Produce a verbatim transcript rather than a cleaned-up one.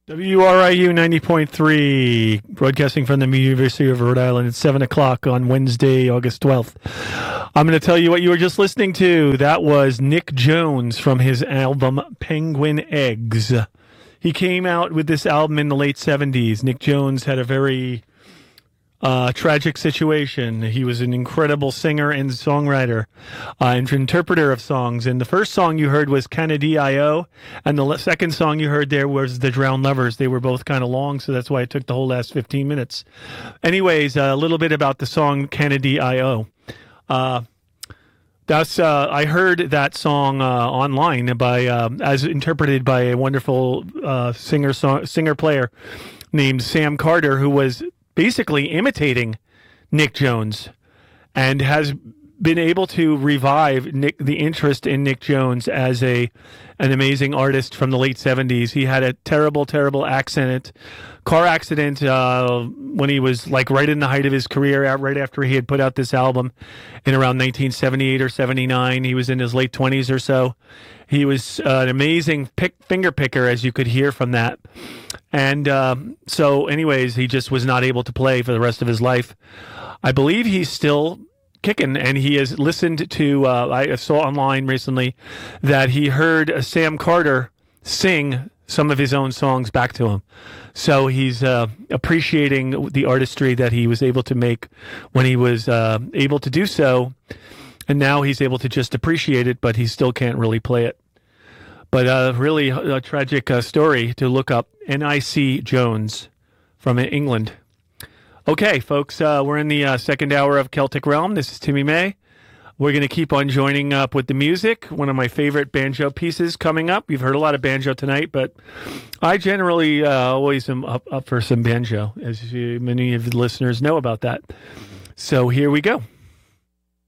W R I U ninety point three, broadcasting from the University of Rhode Island at seven o'clock on Wednesday, August twelfth. I'm going to tell you what you were just listening to. That was Nick Jones from his album Penguin Eggs. He came out with this album in the late seventies. Nick Jones had a very uh, tragic situation. He was an incredible singer and songwriter uh, and interpreter of songs. And the first song you heard was Kennedy I O, and the second song you heard there was The Drowned Lovers. They were both kind of long, so that's why it took the whole last fifteen minutes. Anyways, a little bit about the song Kennedy I O. Uh, that's uh, I heard that song uh, online by uh, as interpreted by a wonderful uh, singer song, singer player named Sam Carter, who was basically imitating Nick Jones and has been able to revive Nick, the interest in Nick Jones as a an amazing artist from the late seventies. He had a terrible, terrible accident, car accident uh, when he was like right in the height of his career, out right after he had put out this album in around nineteen seventy-eight or seventy-nine. He was in his late twenties or so. He was uh, an amazing pick, finger picker, as you could hear from that. And um, so anyways, he just was not able to play for the rest of his life. I believe he's still kicking, and he has listened to, uh, I saw online recently that he heard uh, Sam Carter sing some of his own songs back to him. So he's uh, appreciating the artistry that he was able to make when he was uh, able to do so. And now he's able to just appreciate it, but he still can't really play it. But uh, really a tragic uh, story to look up. N I C Jones from England. Okay, folks, uh, we're in the uh, second hour of Celtic Realm. This is Timmy May. We're going to keep on joining up with the music. One of my favorite banjo pieces coming up. You've heard a lot of banjo tonight, but I generally uh, always am up, up for some banjo, as you, many of the listeners know about that. So here we go.